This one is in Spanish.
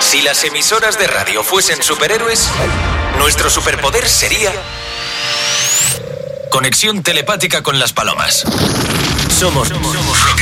Si las emisoras de radio fuesen superhéroes, nuestro superpoder sería conexión telepática con las palomas. Somos